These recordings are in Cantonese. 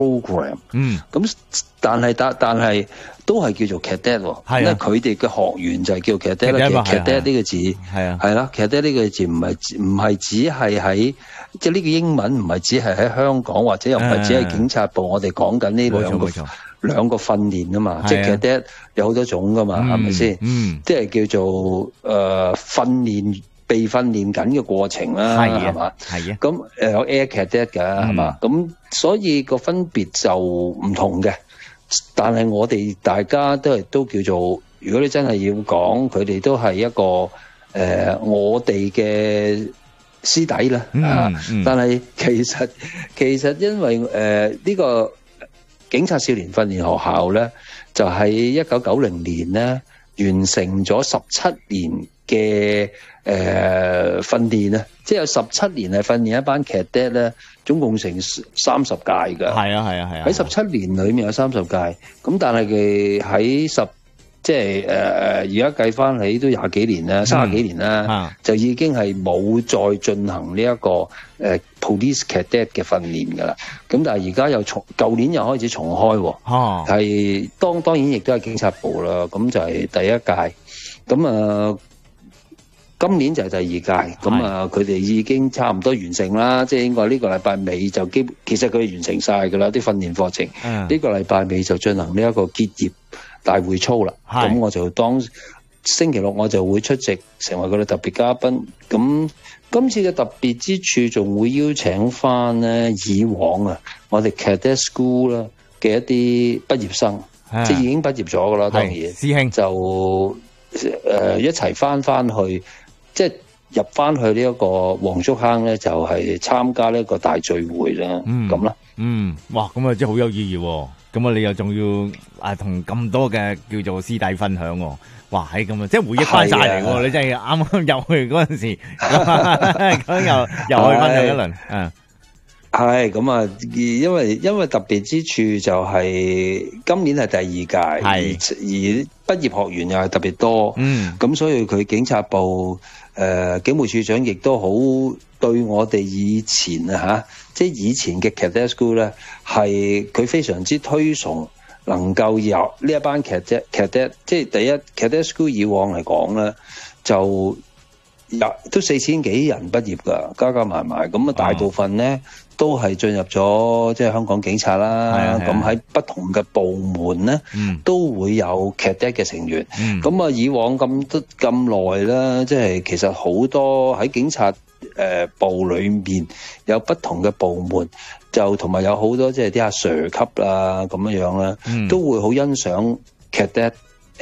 program。咁但係都係叫做 cadet 喎，因為佢哋嘅學員就係叫 cadet 啦。cadet 呢個字係啦，cadet 呢個字唔係只係喺即係呢個英文唔係只係喺香港或者又唔係只係警察部，我哋講緊呢兩個訓練啊嘛，即係 cadet 有好多種噶嘛，係咪先？即係叫做被訓練緊嘅過程啦，係嘛？係啊。咁有 air cadet 㗎，係嘛？咁所以個分別就唔同嘅。但係我哋大家都叫做，如果你真係要講，佢哋都係一個我哋嘅師弟啦。但係其實因為呢個警察少年訓練學校咧，就喺1990年咧完成咗17年嘅訓練啊，即係有17年係訓練一班 cadet 咧，總共成30屆㗎。係啊。喺17年裏面有30屆，咁但係佢喺即係而家計翻起都20幾年啦，30幾年啦，就已經係冇再進行呢一個police cadet 嘅訓練㗎啦。咁但係而家又舊年又開始重開喎，係當然亦都係警察部啦，咁就係第一屆，咁今年就係第二屆，咁佢哋已經差唔多完成啦，即係應該呢個禮拜尾就其實佢哋完成晒㗎啦，啲訓練課程。呢個禮拜尾就進行呢一個結業大會操啦。咁我就當星期六我就會出席，成為佢哋特別嘉賓。咁今次嘅特別之處仲會邀請翻咧以往我哋 cadet school 啦嘅一啲畢業生，即係已經畢業咗㗎啦，當然師兄就一齊翻去。即係入翻去呢一個黃竹坑咧，就係參加呢一個大聚會啦，咁啦。哇，咁啊真係好有意義喎！咁啊，你又仲要同咁多嘅叫做師弟分享喎。哇，係咁啊，即係回憶翻晒嚟喎！你真係啱啱入去嗰陣時，咁又去分享一輪。係咁啊，因為特別之處就係今年係第二屆，而畢業學員又係特別多，咁所以佢警察部警務處長亦都好對我哋以前即係以前嘅 cadet school 咧，係佢非常之推崇，能夠有呢一班 cadet， 即係第一 cadet school 以往嚟講咧，就都4000幾人畢業㗎，加埋埋，咁啊大部分咧。都係進入咗即係香港警察啦，咁喺不同嘅部門咧，都會有 cadet 嘅成員。咁以往咁耐啦，即係其實好多喺警察部裏面有不同嘅部門，就同埋有好多即係啲阿 Sir 級啦咁樣啦，都會好欣賞 cadet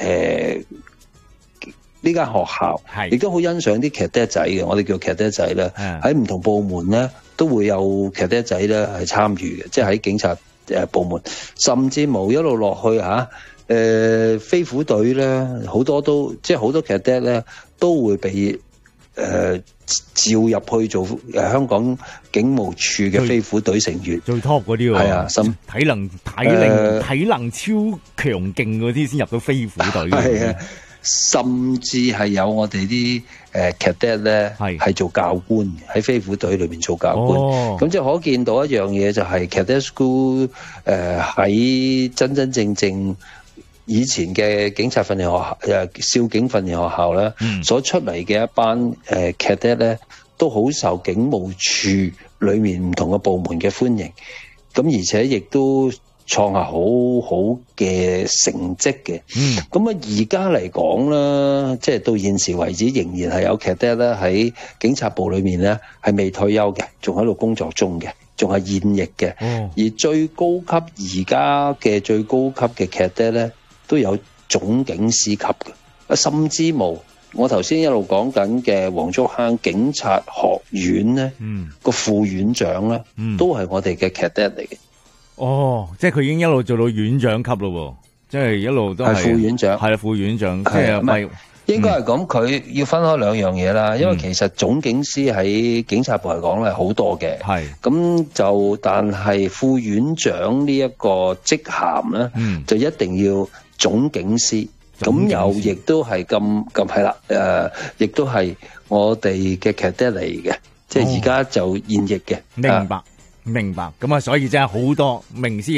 呢間學校，亦都好欣賞啲 cadet 仔嘅，我哋叫 cadet 仔啦。喺唔同部門咧，都會有 cadet 仔咧係參與嘅，即係喺警察部門，甚至冇一路落去飛虎隊咧，好多都即係好多 cadet 咧都會被召入去做香港警務處嘅飛虎隊成員，最 top 嗰啲喎，係啊，體能超強勁嗰啲先入到飛虎隊嘅。係啊。甚至係有我哋啲cadet 咧係做教官，喺飛虎隊裏面做教官。咁即係可見到一樣嘢，就係 cadet school 喺真正以前嘅警察訓練學校少警訓練學校咧，所出嚟嘅一班cadet 咧，都好受警務處裏面唔同嘅部門嘅歡迎。咁而且亦都創下好好嘅成績嘅，咁而家嚟講啦，即係到現時為止，仍然係有 cadet 咧喺警察部裏面咧係未退休嘅，仲喺度工作中嘅，仲係現役嘅。而最高級而家嘅最高級嘅 cadet 咧，都有總警司級嘅，甚至冇我頭先一路講緊嘅黃竹坑警察學院咧，個副院長咧，都係我哋嘅 cadet 嚟嘅。 即係佢已經一路做到院長級咯，即係一路都係副院長， 係副院長，即係咪應該係講佢要分開兩樣嘢啦？因為其實總警司喺警察部嚟講咧係好多嘅，係咁就但係副院長呢一個職銜咧，就一定要總警司，咁又亦都係咁係啦，亦都係我哋嘅 cadet 嚟嘅，即係而家就現役嘅， 明白。 明白，咁啊，所以真係好多名師。